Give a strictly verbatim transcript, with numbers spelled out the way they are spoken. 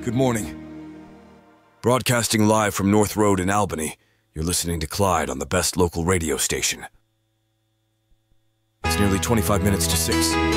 Good morning. Broadcasting live from North Road in Albany, you're listening to Clyde on the best local radio station. It's nearly twenty-five minutes to six.